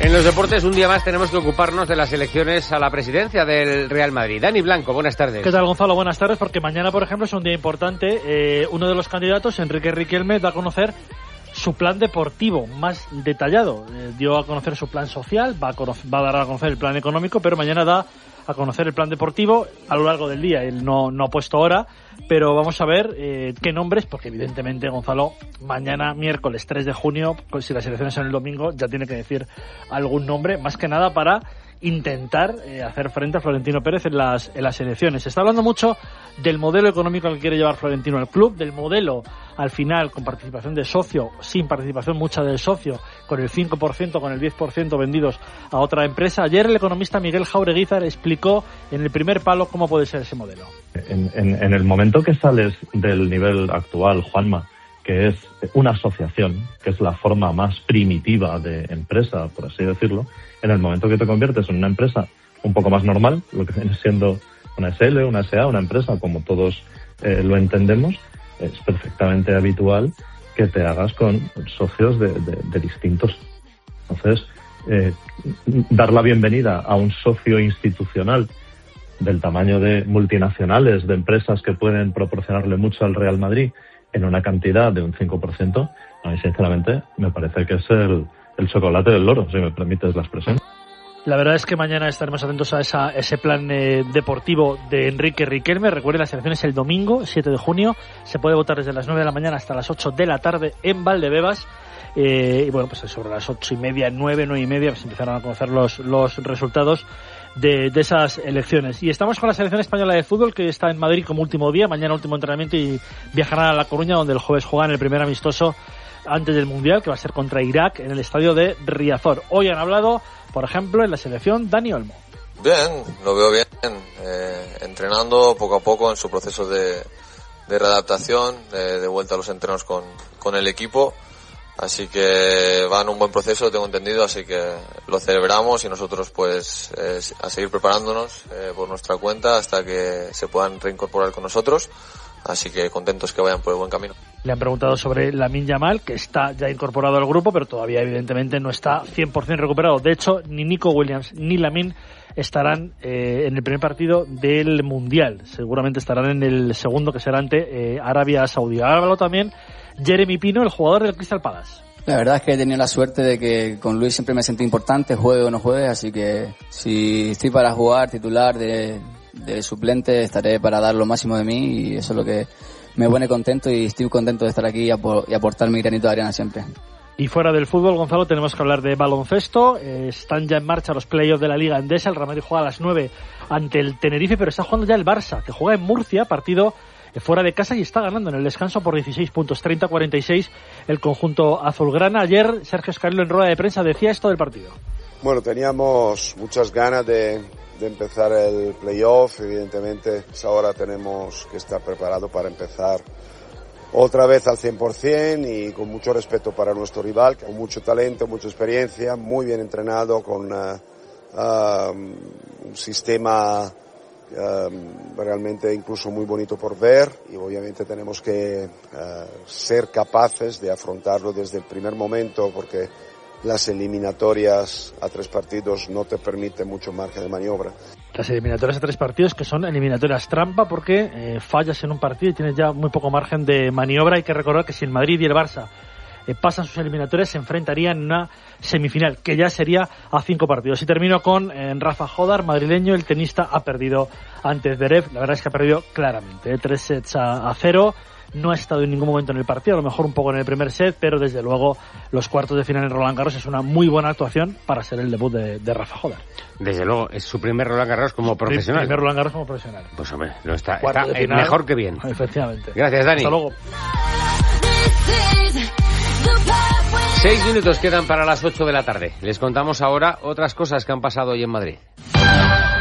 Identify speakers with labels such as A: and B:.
A: En los deportes, un día más tenemos que ocuparnos de las elecciones a la presidencia del Real Madrid. Dani Blanco, buenas tardes.
B: ¿Qué tal, Gonzalo? Buenas tardes, porque mañana, por ejemplo, es un día importante. Uno de los candidatos, Enrique Riquelme, da a conocer su plan deportivo más detallado. Dio a conocer su plan social, va a dar a conocer el plan económico, pero mañana da a conocer el plan deportivo a lo largo del día. Él no ha puesto hora, pero vamos a ver qué nombres, porque evidentemente, Gonzalo, mañana, miércoles 3 de junio, pues si las elecciones son el domingo, ya tiene que decir algún nombre, más que nada para intentar hacer frente a Florentino Pérez en las elecciones. Se está hablando mucho del modelo económico al que quiere llevar Florentino al club, del modelo al final con participación de socio, sin participación mucha del socio, con el 5%, con el 10% vendidos a otra empresa. Ayer el economista Miguel Jaureguizar explicó en el primer palo cómo puede ser ese modelo.
C: En el momento que sales del nivel actual, Juanma, que es una asociación, que es la forma más primitiva de empresa, por así decirlo, en el momento que te conviertes en una empresa un poco más normal, lo que viene siendo una SL, una SA, una empresa, como todos lo entendemos, es perfectamente habitual que te hagas con socios de distintos. Entonces, dar la bienvenida a un socio institucional del tamaño de multinacionales, de empresas que pueden proporcionarle mucho al Real Madrid en una cantidad de un 5%, a mí sinceramente me parece que es el chocolate del loro, si me permites la expresión.
B: La verdad es que mañana estaremos atentos a ese plan deportivo de Enrique Riquelme. Recuerden, las elecciones el domingo, 7 de junio. Se puede votar desde las 9 de la mañana hasta las 8 de la tarde en Valdebebas. Y bueno, pues sobre las 8:30, 9:30, pues empezaron a conocer los resultados de esas elecciones. Y estamos con la selección española de fútbol, que está en Madrid como último día, mañana último entrenamiento, y viajarán a La Coruña, donde el jueves juegan el primer amistoso antes del Mundial, que va a ser contra Irak en el estadio de Riazor. Hoy han hablado, por ejemplo, en la selección, Dani Olmo.
D: Bien, lo veo bien, entrenando poco a poco en su proceso de readaptación, de vuelta a los entrenos con el equipo. Así que va en un buen proceso, tengo entendido, así que lo celebramos y nosotros pues a seguir preparándonos por nuestra cuenta hasta que se puedan reincorporar con nosotros. Así que contentos que vayan por el buen camino.
B: Le han preguntado sobre Lamine Yamal, que está ya incorporado al grupo, pero todavía evidentemente no está 100% recuperado. De hecho, ni Nico Williams ni Lamine estarán en el primer partido del Mundial. Seguramente estarán en el segundo, que será ante Arabia Saudí. Ahora habló también Jeremy Pino, el jugador del Crystal Palace.
E: La verdad es que he tenido la suerte de que con Luis siempre me sentí importante, juegue o no juegue, así que si estoy para jugar titular de suplente, estaré para dar lo máximo de mí, y eso es lo que me pone contento, y estoy contento de estar aquí y aportar mi granito de arena siempre.
B: Y fuera del fútbol, Gonzalo, tenemos que hablar de baloncesto. Están ya en marcha los playoffs de la Liga Endesa. El Real Madrid juega a las 9 ante el Tenerife, pero está jugando ya el Barça, que juega en Murcia, partido fuera de casa, y está ganando en el descanso por 16 puntos, 30-46 el conjunto azulgrana. Ayer Sergio Escarilo en rueda de prensa decía esto del partido.
F: Bueno, teníamos muchas ganas de empezar el playoff. Evidentemente ahora tenemos que estar preparados para empezar otra vez al 100% y con mucho respeto para nuestro rival, con mucho talento, mucha experiencia, muy bien entrenado, con un sistema realmente incluso muy bonito por ver, y obviamente tenemos que ser capaces de afrontarlo desde el primer momento, porque las eliminatorias a 3 partidos no te permiten mucho margen de maniobra.
B: Las eliminatorias a 3 partidos, que son eliminatorias trampa, porque fallas en un partido y tienes ya muy poco margen de maniobra. Hay que recordar que si el Madrid y el Barça pasan sus eliminatorias, se enfrentarían en una semifinal, que ya sería a 5 partidos. Y termino con Rafa Jodar, madrileño. El tenista ha perdido ante Zverev. La verdad es que ha perdido claramente, 3-0. No ha estado en ningún momento en el partido, a lo mejor un poco en el primer set, pero desde luego los cuartos de final en Roland Garros es una muy buena actuación para ser el debut de Rafa Jodar.
A: Desde luego, es su primer Roland Garros como profesional.
B: Primer Roland Garros como profesional.
A: Pues hombre, no está
B: final,
A: mejor que bien.
B: Efectivamente.
A: Gracias, Dani.
B: Hasta luego.
A: 6 minutos quedan para las 8 de la tarde. Les contamos ahora otras cosas que han pasado hoy en Madrid.